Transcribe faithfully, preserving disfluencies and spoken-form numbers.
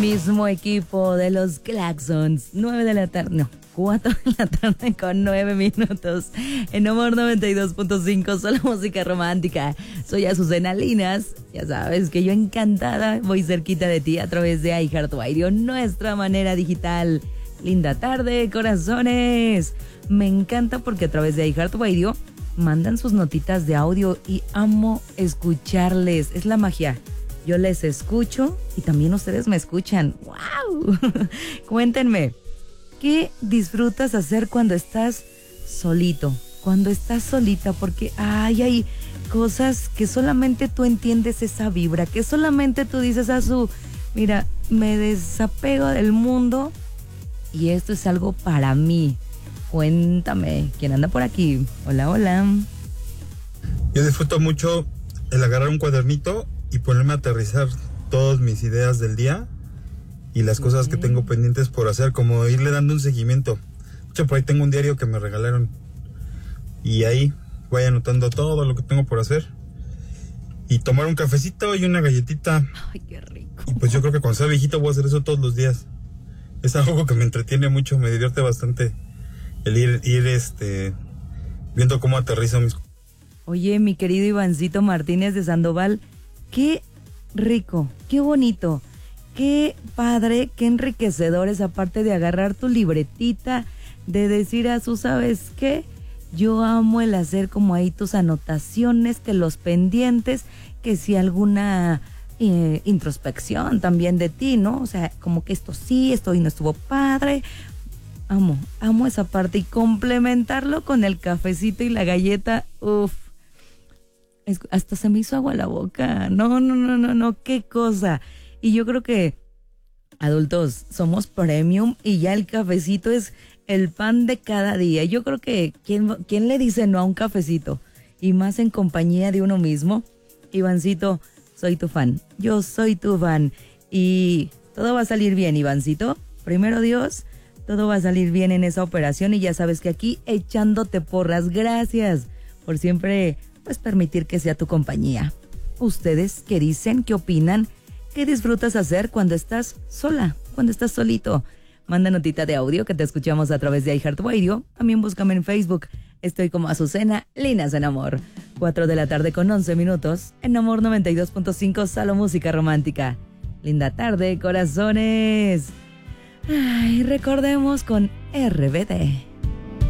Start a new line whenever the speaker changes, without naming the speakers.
Mismo equipo de los Claxons, nueve de la tarde, no, cuatro de la tarde con nueve minutos. En Amor noventa y dos punto cinco, solo música romántica. Soy Azucena Linas, ya sabes que yo encantada voy cerquita de ti a través de iHeartRadio, nuestra manera digital. Linda tarde, corazones. Me encanta porque a través de iHeartRadio mandan sus notitas de audio y amo escucharles, es la magia. Yo les escucho y también ustedes me escuchan. ¡Wow! Cuéntenme, ¿qué disfrutas hacer cuando estás solito? Cuando estás solita, porque ay, hay cosas que solamente tú entiendes esa vibra, que solamente tú dices a su, mira, me desapego del mundo y esto es algo para mí. Cuéntame, ¿quién anda por aquí? Hola, hola.
Yo disfruto mucho el agarrar un cuadernito y ponerme a aterrizar todas mis ideas del día y las cosas que tengo pendientes por hacer, como irle dando un seguimiento. De hecho, por ahí tengo un diario que me regalaron y ahí voy anotando todo lo que tengo por hacer y tomar un cafecito y una galletita.
Ay, qué rico.
Y pues yo creo que cuando sea viejito voy a hacer eso todos los días. Es algo que me entretiene mucho, me divierte bastante el ir, ir este, viendo cómo aterrizo mis...
Oye, mi querido Ivancito Martínez de Sandoval, qué rico, qué bonito, qué padre, qué enriquecedor es, aparte de agarrar tu libretita, de decir a su, ¿sabes qué? Yo amo el hacer como ahí tus anotaciones, que los pendientes, que si alguna eh, introspección también de ti, ¿no? O sea, como que esto sí, esto no estuvo padre. Amo, amo esa parte y complementarlo con el cafecito y la galleta, uff. Es, hasta se me hizo agua la boca. No, no, no, no, no, qué cosa. Y yo creo que adultos somos premium y ya el cafecito es el pan de cada día. Yo creo que ¿quién, quién le dice no a un cafecito? Y más en compañía de uno mismo. Ivancito, soy tu fan. Yo soy tu fan. Y todo va a salir bien, Ivancito. Primero Dios, todo va a salir bien en esa operación. Y ya sabes que aquí echándote porras. Gracias por siempre... pues permitir que sea tu compañía. ¿Ustedes qué dicen? ¿Qué opinan? ¿Qué disfrutas hacer cuando estás sola? Cuando estás solito. Manda notita de audio que te escuchamos a través de iHeartRadio. También búscame en Facebook. Estoy como Azucena Linas en Amor. cuatro de la tarde con once minutos. En Amor noventa y dos punto cinco, solo música romántica. Linda tarde, corazones. Ay, recordemos con R B D.